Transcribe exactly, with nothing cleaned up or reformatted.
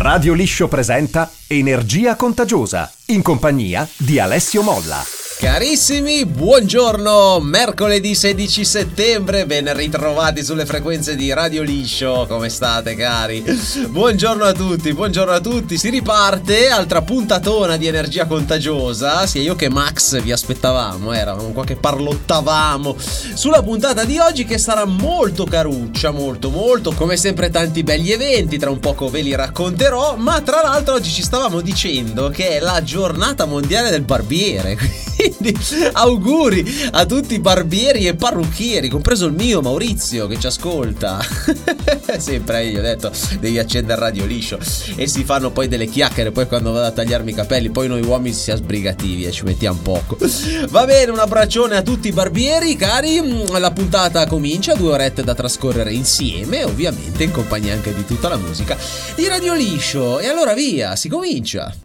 Radio Liscio presenta Energia Contagiosa, in compagnia di Alessio Molla. Carissimi, buongiorno, mercoledì sedici settembre, ben ritrovati sulle frequenze di Radio Liscio, come state cari? Buongiorno a tutti, buongiorno a tutti, si riparte, altra puntatona di Energia Contagiosa, sia io che Max vi aspettavamo, eravamo qua che parlottavamo sulla puntata di oggi che sarà molto caruccia, molto molto, come sempre tanti belli eventi, tra un poco ve li racconterò, ma tra l'altro oggi ci stavamo dicendo che è la giornata mondiale del barbiere, quindi auguri a tutti i barbieri e parrucchieri, compreso il mio Maurizio che ci ascolta. Sempre io ho detto devi accendere Radio Liscio e si fanno poi delle chiacchiere poi quando vado a tagliarmi i capelli, poi noi uomini si sbrigativi e ci mettiamo poco. Va bene, un abbraccione a tutti i barbieri cari, la puntata comincia, due orette da trascorrere insieme, ovviamente in compagnia anche di tutta la musica di Radio Liscio, e allora via, si comincia.